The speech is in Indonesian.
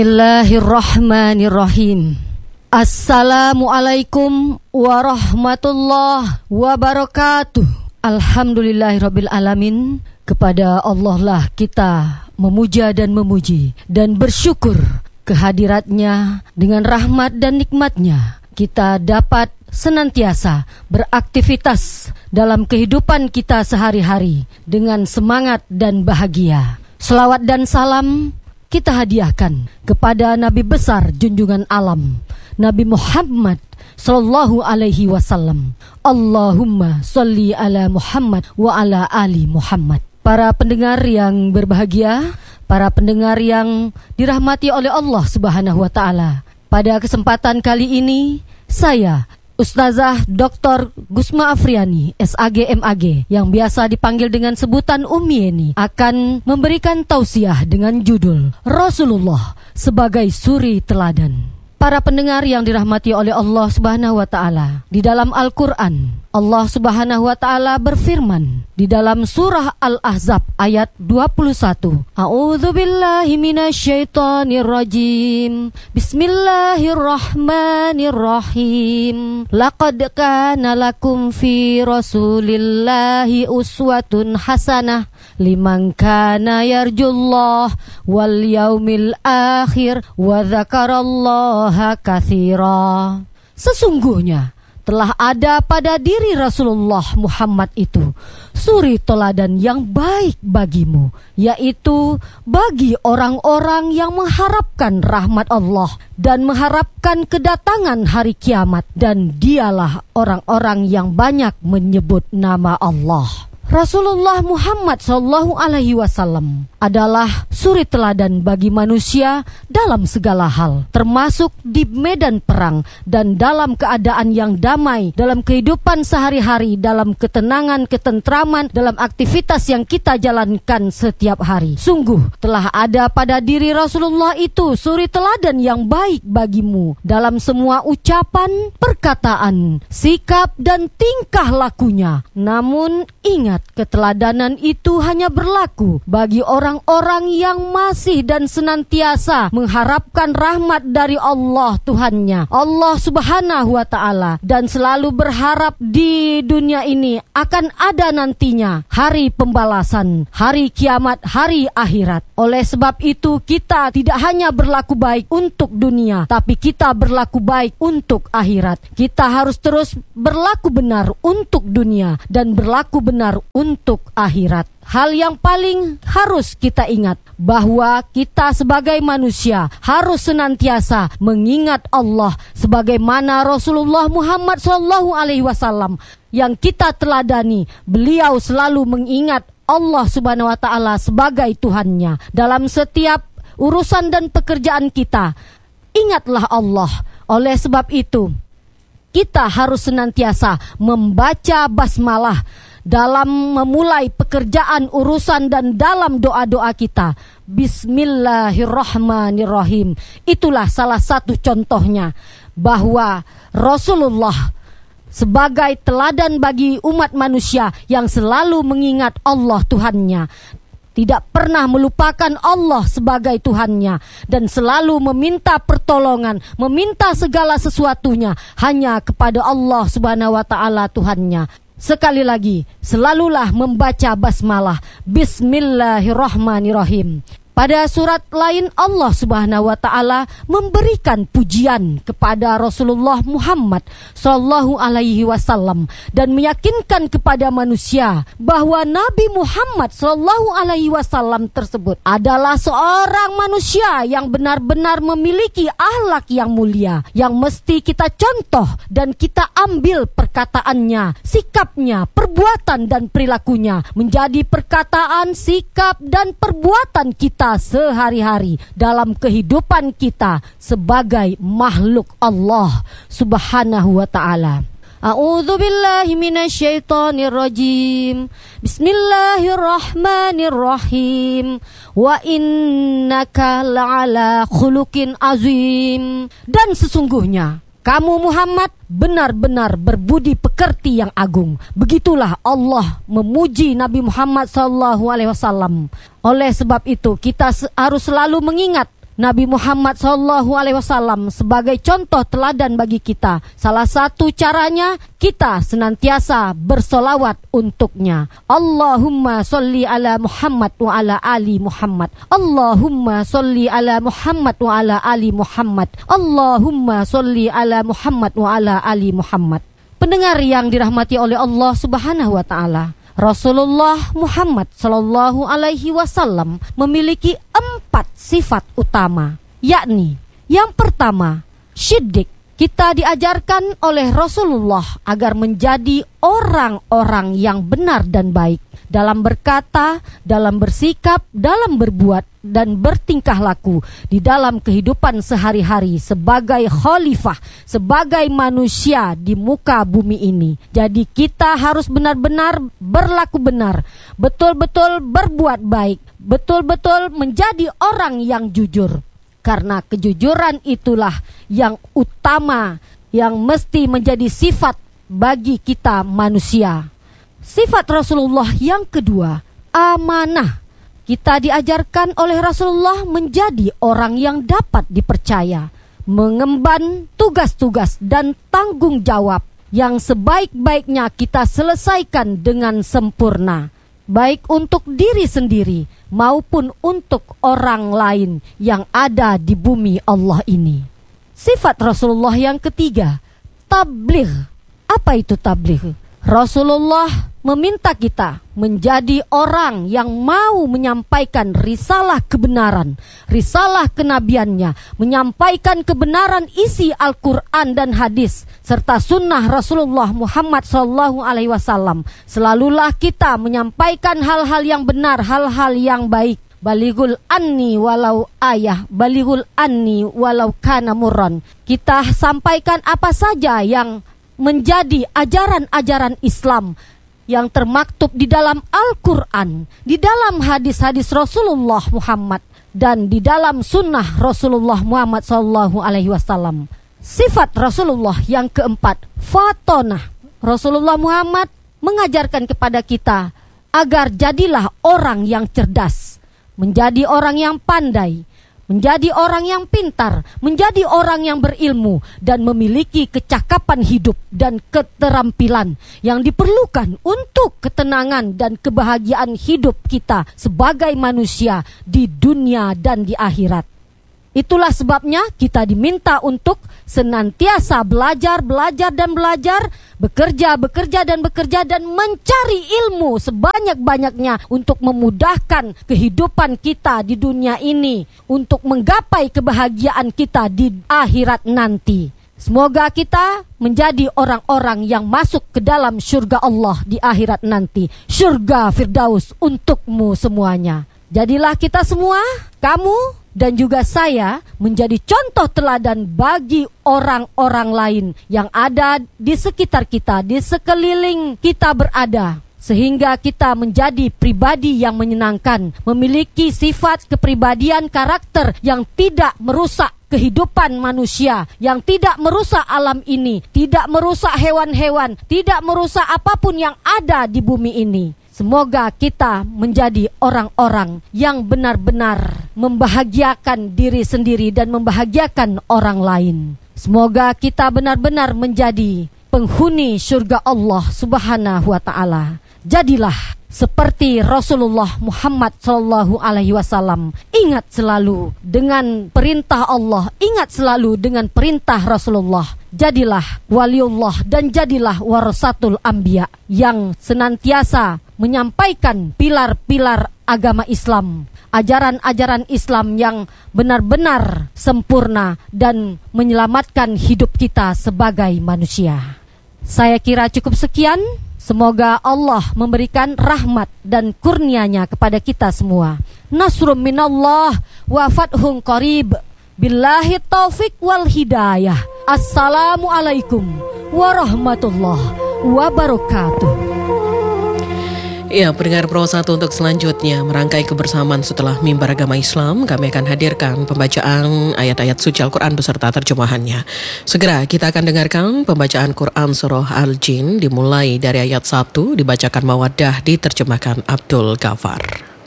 Bismillahirrahmanirrahim. Assalamualaikum warahmatullahi wabarakatuh. Alhamdulillahirabbil alamin. Kepada Allah lah kita memuja dan memuji dan bersyukur kehadiratnya. Dengan rahmat dan nikmatnya kita dapat senantiasa beraktivitas dalam kehidupan kita sehari-hari dengan semangat dan bahagia. Selawat dan salam kita hadiahkan kepada Nabi besar junjungan alam, Nabi Muhammad sallallahu alaihi wasallam. Allahumma sholli ala Muhammad wa ala ali Muhammad. Para pendengar yang berbahagia, para pendengar yang dirahmati oleh Allah Subhanahu wa taala. Pada kesempatan kali ini saya Ustazah Dr. Gusma Afriani, SAG MAG, yang biasa dipanggil dengan sebutan Umi Eni, akan memberikan tausiah dengan judul Rasulullah sebagai suri teladan. Para pendengar yang dirahmati oleh Allah Subhanahu wa taala, di dalam Al-Qur'an Allah Subhanahu wa taala berfirman di dalam surah Al-Ahzab ayat 21. A'udzubillahi minasyaitonir rajim. Bismillahirrahmanirrahim. Laqad kana lakum fi Rasulillahi uswatun hasanah liman kana yarjullah wal yaumil akhir wa dzakarallaha katsira. Sesungguhnya telah ada pada diri Rasulullah Muhammad itu suri teladan yang baik bagimu, yaitu bagi orang-orang yang mengharapkan rahmat Allah dan mengharapkan kedatangan hari kiamat, dan dialah orang-orang yang banyak menyebut nama Allah. Rasulullah Muhammad sallallahu alaihi wasallam adalah suri teladan bagi manusia dalam segala hal, termasuk di medan perang dan dalam keadaan yang damai, dalam kehidupan sehari-hari, dalam ketenangan, ketentraman, dalam aktivitas yang kita jalankan setiap hari. Sungguh telah ada pada diri Rasulullah itu suri teladan yang baik bagimu dalam semua ucapan, perkataan, sikap dan tingkah lakunya. Namun ingat, keteladanan itu hanya berlaku bagi orang-orang yang masih dan senantiasa mengharapkan rahmat dari Allah Tuhannya, Allah Subhanahu wa taala, dan selalu berharap di dunia ini akan ada nantinya hari pembalasan, hari kiamat, hari akhirat. Oleh sebab itu kita tidak hanya berlaku baik untuk dunia, tapi kita berlaku baik untuk akhirat. Kita harus terus berlaku benar untuk dunia dan berlaku benar untuk akhirat. Hal yang paling harus kita ingat bahwa kita sebagai manusia harus senantiasa mengingat Allah sebagaimana Rasulullah Muhammad SAW yang kita teladani. Beliau selalu mengingat Allah Subhanahu wa taala sebagai Tuhannya dalam setiap urusan dan pekerjaan kita. Ingatlah Allah. Oleh sebab itu kita harus senantiasa membaca basmalah dalam memulai pekerjaan, urusan, dan dalam doa-doa kita. Bismillahirrahmanirrahim. Itulah salah satu contohnya bahwa Rasulullah sebagai teladan bagi umat manusia yang selalu mengingat Allah Tuhannya, tidak pernah melupakan Allah sebagai Tuhannya, dan selalu meminta pertolongan, meminta segala sesuatunya hanya kepada Allah Subhanahu wa taala Tuhannya. Sekali lagi, selalulah membaca basmalah, Bismillahirrahmanirrahim. Pada surat lain Allah Subhanahu wa taala memberikan pujian kepada Rasulullah Muhammad sallallahu alaihi wasallam dan meyakinkan kepada manusia bahwa Nabi Muhammad sallallahu alaihi wasallam tersebut adalah seorang manusia yang benar-benar memiliki akhlak yang mulia, yang mesti kita contoh dan kita ambil perkataannya, sikapnya, perbuatan dan perilakunya menjadi perkataan, sikap dan perbuatan kita sehari-hari dalam kehidupan kita sebagai makhluk Allah Subhanahu wa taala. A'udzubillahi minasyaitonir rajim. Bismillahirrahmanirrahim. Wa innaka la'ala khuluqin azim. Dan sesungguhnya kamu Muhammad benar-benar berbudi pekerti yang agung. Begitulah Allah memuji Nabi Muhammad SAW. Oleh sebab itu kita harus selalu mengingat Nabi Muhammad SAW sebagai contoh teladan bagi kita. Salah satu caranya kita senantiasa bersolawat untuknya. Allahumma sholli ala Muhammad wa ala ali Muhammad. Allahumma sholli ala Muhammad wa ala ali Muhammad. Allahumma sholli ala Muhammad wa ala ali Muhammad. Pendengar yang dirahmati oleh Allah Subhanahu wa taala, Rasulullah Muhammad sallallahu alaihi wasallam memiliki 4 sifat utama, yakni yang pertama, syiddiq. Kita diajarkan oleh Rasulullah agar menjadi orang-orang yang benar dan baik dalam berkata, dalam bersikap, dalam berbuat, dan bertingkah laku di dalam kehidupan sehari-hari sebagai khalifah, sebagai manusia di muka bumi ini. Jadi kita harus benar-benar berlaku benar, betul-betul berbuat baik, betul-betul menjadi orang yang jujur. Karena kejujuran itulah yang utama, yang mesti menjadi sifat bagi kita manusia. Sifat Rasulullah yang kedua, amanah. Kita diajarkan oleh Rasulullah menjadi orang yang dapat dipercaya, mengemban tugas-tugas dan tanggung jawab yang sebaik-baiknya kita selesaikan dengan sempurna, baik untuk diri sendiri maupun untuk orang lain yang ada di bumi Allah ini. Sifat Rasulullah yang ketiga, tabligh. Apa itu tabligh? Rasulullah meminta kita menjadi orang yang mau menyampaikan risalah kebenaran, risalah kenabiannya, menyampaikan kebenaran isi Al-Quran dan hadis, serta sunnah Rasulullah Muhammad SAW. Selalulah kita menyampaikan hal-hal yang benar, hal-hal yang baik. Balighul anni walau ayah, balighul anni walau kana murran. Kita sampaikan apa saja yang menjadi ajaran-ajaran Islam yang termaktub di dalam Al-Quran, di dalam hadis-hadis Rasulullah Muhammad, dan di dalam sunnah Rasulullah Muhammad SAW. Sifat Rasulullah yang keempat, fatonah. Rasulullah Muhammad mengajarkan kepada kita agar jadilah orang yang cerdas, menjadi orang yang pandai, menjadi orang yang pintar, menjadi orang yang berilmu, dan memiliki kecakapan hidup dan keterampilan yang diperlukan untuk ketenangan dan kebahagiaan hidup kita sebagai manusia di dunia dan di akhirat. Itulah sebabnya kita diminta untuk senantiasa belajar, bekerja dan mencari ilmu sebanyak-banyaknya untuk memudahkan kehidupan kita di dunia ini, untuk menggapai kebahagiaan kita di akhirat nanti. Semoga kita menjadi orang-orang yang masuk ke dalam surga Allah di akhirat nanti, surga Firdaus untukmu semuanya. Jadilah kita semua, kamu dan juga saya, menjadi contoh teladan bagi orang-orang lain yang ada di sekitar kita, di sekeliling kita berada, sehingga kita menjadi pribadi yang menyenangkan, memiliki sifat kepribadian karakter yang tidak merusak kehidupan manusia, yang tidak merusak alam ini, tidak merusak hewan-hewan, tidak merusak apapun yang ada di bumi ini. Semoga kita menjadi orang-orang yang benar-benar membahagiakan diri sendiri dan membahagiakan orang lain. Semoga kita benar-benar menjadi penghuni surga Allah Subhanahu wa taala. Jadilah seperti Rasulullah Muhammad SAW. Ingat selalu dengan perintah Allah, ingat selalu dengan perintah Rasulullah. Jadilah waliullah dan jadilah warasatul anbiya yang senantiasa menyampaikan pilar-pilar agama Islam, ajaran-ajaran Islam yang benar-benar sempurna dan menyelamatkan hidup kita sebagai manusia. Saya kira cukup sekian. Semoga Allah memberikan rahmat dan kurnianya kepada kita semua. Nasrum minallah wa fathun qarib. Billahi taufik wal hidayah. Assalamualaikum warahmatullahi wabarakatuh. Ya, pendengar Pro 1, untuk selanjutnya merangkai kebersamaan setelah mimbar agama Islam, kami akan hadirkan pembacaan ayat-ayat suci Al-Quran beserta terjemahannya. Segera kita akan dengarkan pembacaan Quran Surah Al-Jin dimulai dari ayat 1 dibacakan Mawaddah diterjemahkan Abdul Ghafar.